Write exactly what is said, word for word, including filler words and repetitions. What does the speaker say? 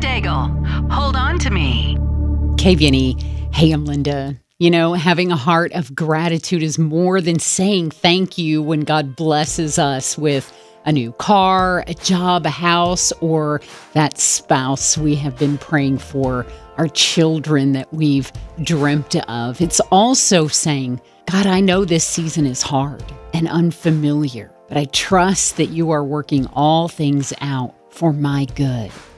Daigle. Hold on to me. K V N E. Hey, I'm Linda. You know, having a heart of gratitude is more than saying thank you when God blesses us with a new car, a job, a house, or that spouse we have been praying for, our children that we've dreamt of. It's also saying, God, I know this season is hard and unfamiliar, but I trust that you are working all things out for my good.